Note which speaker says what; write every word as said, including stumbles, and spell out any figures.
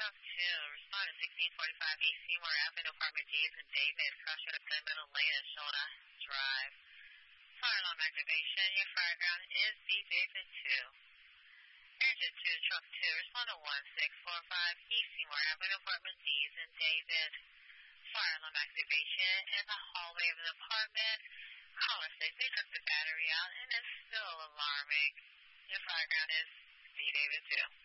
Speaker 1: Trump two, respond to sixteen forty-five East Seymour Avenue, apartment D is in David, crossroad of Middle Lane and Shona Drive. Fire alarm activation, your fire ground is D David two. Urgent two, Trump two, respond to one six four five East Seymour Avenue, apartment D is in David. Fire alarm activation in the hallway of an apartment. Caller says they took the battery out and it's still alarming. Your fire ground is D David two.